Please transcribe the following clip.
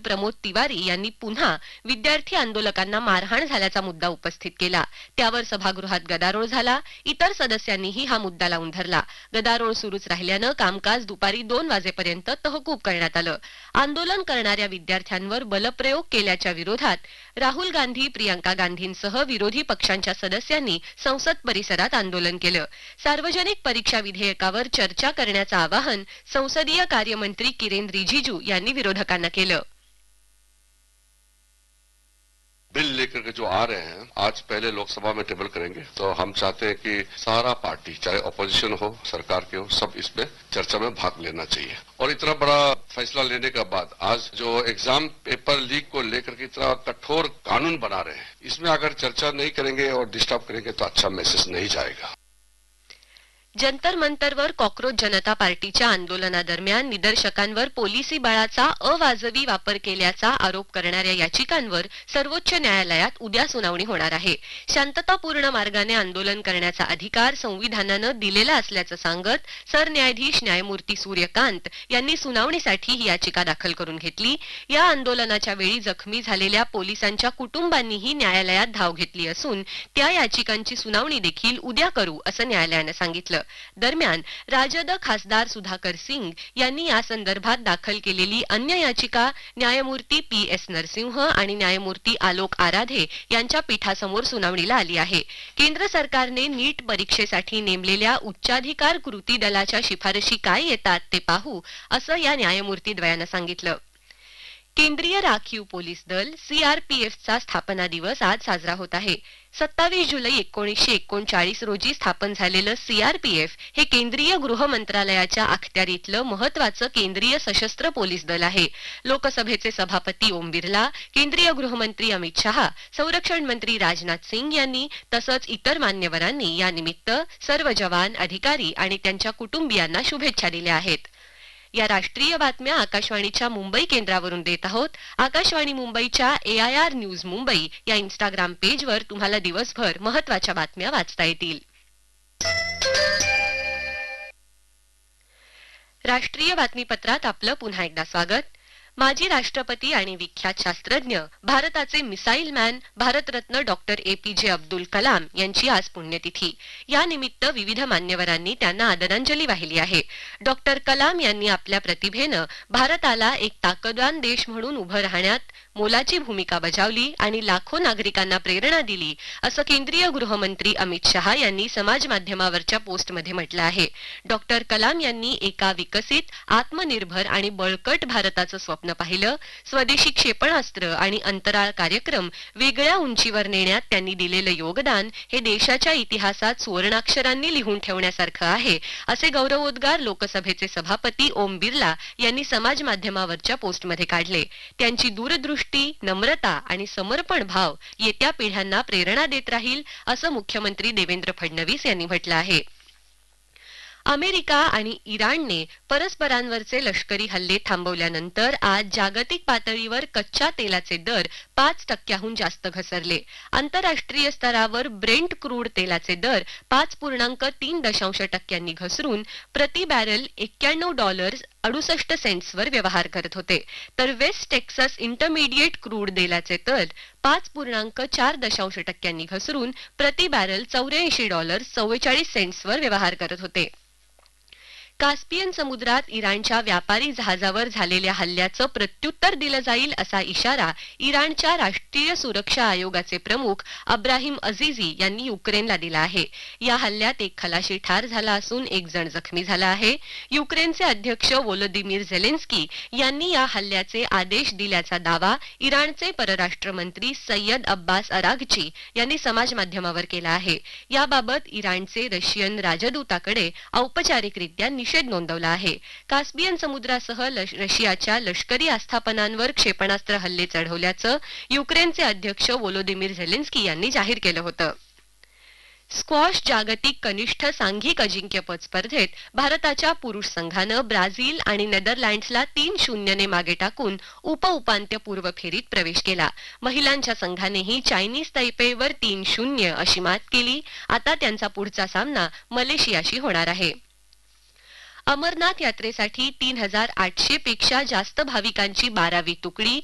प्रमोद तिवारी यांनी पुन्हा विद्यार्थी आंदोलकांना मारहाण झाल्याचा मुद्दा उपस्थित केला। त्यावर सभागृहात गदारोळ झाला। इतर सदस्यांनीही हा मुद्दा लावून धरला। गदारोळ सुरूच राहिल्यानं कामकाज दुपारी 2 वाजेपर्यंत तहकूब करण्यात आलं। आंदोलन करणाऱ्या विद्यार्थ्यांवर बलप्रयोग केल्याच्या विरोधात राहुल गांधी, प्रियंका गांधींसह विरोधी पक्षांच्या सदस्यांनी संसद परिसरात आंदोलन केलं। सार्वजनिक परीक्षा विधेयकावर चर्चा करण्याचं आवाहन संसदीय कार्यमंत्री किरेन रिजिजू यांनी विरोधकांना केलं। बिल लेकर के जो आ रहे हैं, आज पहले लोकसभा में टेबल करेंगे, तो हम चाहते हैं कि सारा पार्टी, चाहे ऑपोजिशन हो, सरकार के हो, सब इसमें चर्चा में भाग लेना चाहिए। और इतना बड़ा फैसला लेने के बाद आज जो एग्जाम पेपर लीक को लेकर के इतना कठोर कानून बना रहे हैं, इसमें अगर चर्चा नहीं करेंगे और डिस्टर्ब करेंगे तो अच्छा मैसेज नहीं जाएगा। जंतर मंतरवर कॉक्रोच जनता पार्टीच्या आंदोलनादरम्यान निदर्शकांवर पोलिसी बळाचा अवाजवी वापर केल्याचा आरोप करणाऱ्या याचिकांवर सर्वोच्च न्यायालयात उद्या सुनावणी होणार आहे। शांततापूर्ण मार्गाने आंदोलन करण्याचा अधिकार संविधानानं दिलेला असल्याचं सांगत सरन्यायाधीश न्यायमूर्ती सूर्यकांत यांनी सुनावणीसाठी ही याचिका दाखल करून घेतली। या आंदोलनाच्या वेळी जखमी झालेल्या पोलिसांच्या कुटुंबांनीही न्यायालयात धाव घेतली असून त्या याचिकांची सुनावणी देखील उद्या करू असं न्यायालयानं सांगितलं। दरम्यान राजद खासदार सुधाकर सिंग यांनी या संदर्भात दाखल केलेली अन्य याचिका न्यायमूर्ती पी.एस. नरसिंह आणि न्यायमूर्ती आलोक आराधे यांच्या पीठासमोर सुनावणीला आली आहे। केंद्र सरकारने नीट परीक्षेसाठी नेमलेल्या उच्चाधिकार कृती दलाच्या शिफारशी काय येतात ते पाहू असं या न्यायमूर्ती द्वयानं सांगितलं। केंद्रीय राखीव पोलीस दल सीआरपीएफचा स्थापना दिवस आज साजरा होत आहे। 27 जुलै 1939 रोजी स्थापन झालेलं सीआरपीएफ हे केंद्रीय गृह मंत्रालयाच्या अखत्यारीतलं महत्वाचं केंद्रीय सशस्त्र पोलीस दल आहे। लोकसभेचे सभापती ओम बिर्ला, केंद्रीय गृहमंत्री अमित शहा, संरक्षण मंत्री राजनाथ सिंग यांनी तसंच इतर मान्यवरांनी या निमित्त सर्व जवान, अधिकारी आणि त्यांच्या कुटुंबियांना शुभेच्छा दिल्या आहेत। या राष्ट्रीय बातम्या आकाशवाणीच्या मुंबई केंद्रावरून देत आहोत। आकाशवाणी मुंबईच्या AIR न्यूज मुंबई या इंस्टाग्राम पेजवर तुम्हाला दिवसभर महत्त्वाच्या बातम्या वाचता येतील। राष्ट्रीय बातमीपत्रात आपलं पुन्हा एकदा स्वागत। माजी राष्ट्रपती आणि विख्यात शास्त्रज्ञ, भारताचे missile man, Bharat Ratna doctor APJ Abdul Kalam यांची आज पुण्यतिथी। या निमित्त विविध मान्यवरांनी त्यांना आदरांजली वाहिली आहे। डॉक्टर कलाम यांनी आपल्या प्रतिभेनं भारताला एक ताकदवान देश म्हणून उभं राहण्यात मोलाची भूमिका बजावली आणि लाखो नागरिकांना प्रेरणा दिली असं केंद्रीय गृहमंत्री अमित शहा यांनी समाज माध्यमावरच्या पोस्टमध्ये म्हटलं आहे। डॉक्टर कलाम यांनी एका विकसित, आत्मनिर्भर आणि बळकट भारताचं स्वप्न पाहिलं। स्वदेशी क्षेपणास्त्र आणि अंतराळ कार्यक्रम वेगळ्या उंचीवर नेण्यात त्यांनी दिलेलं योगदान हे देशाच्या इतिहासात सुवर्णाक्षरांनी लिहून ठेवण्यासारखं आहे असे गौरवोद्गार लोकसभेचे सभापती ओम बिर्ला यांनी समाज माध्यमावरच्या पोस्टमध्ये काढले। त्यांची दूरदृष्टी, नम्रता आणि समर्पण भाव येत्या पिढ्यांना प्रेरणा देत राहील असं मुख्यमंत्री देवेंद्र फडणवीस यांनी म्हटलं आहे। अमेरिका आणि इराणने परस्परांवरचे लष्करी हल्ले थांबवल्यानंतर आज जागतिक पातळीवर कच्च्या तेलाचे दर 5% जास्त घसरले। आंतरराष्ट्रीय स्तरावर ब्रेंट क्रूड तेलाचे दर 5.3% घसरून प्रति बॅरल $91.68 वर व्यवहार करत होते, तर वेस्ट टेक्सास इंटरमिडिएट क्रूड तेलाचे दर 5.4% घसरून प्रति बॅरल $84.44 वर व्यवहार करत होते। कास्पियन समुद्रात इराणच्या व्यापारी जहाजावर झालेल्या हल्ल्याचं प्रत्युत्तर दिलं जाईल असा इशारा इराणच्या राष्ट्रीय सुरक्षा आयोगाचे प्रमुख अब्राहिम अझीझी यांनी युक्रेनला दिला आहे। या हल्ल्यात एक खलाशी ठार झाला असून एक जण जखमी झाला आहे। युक्रेनचे अध्यक्ष व्लोदिमीर झेलेन्स्की यांनी या हल्ल्याचे आदेश दिल्याचा दावा इराणचे परराष्ट्र मंत्री सय्यद अब्बास अराघची यांनी समाज माध्यमावर केला आहे। याबाबत इराणचे रशियन राजदूताकडे औपचारिकरित्या निषेध नोंदवला आहे। कास्पियन समुद्रासह रशियाच्या लष्करी आस्थापनांवर क्षेपणास्त्र हल्ले चढवल्याचं युक्रेनचे अध्यक्ष व्लोदिमीर झेलेन्स्की यांनी जाहीर केलं होतं। स्क्वॉश जागतिक कनिष्ठ सांघिक अजिंक्यपद स्पर्धेत भारताच्या पुरुष संघानं ब्राझील आणि नेदरलँड्सला 3-0 ने मागे टाकून उपांत्यपूर्व फेरीत प्रवेश केला। महिलांच्या संघानेही चायनीज तैपेईवर 3-0 अशी मात केली। आता त्यांचा पुढचा सामना मलेशियाशी होणार आहे। अमरनाथ यात्रेसाठी 3800 पेक्षा जास्त भाविकांची 12वी तुकडी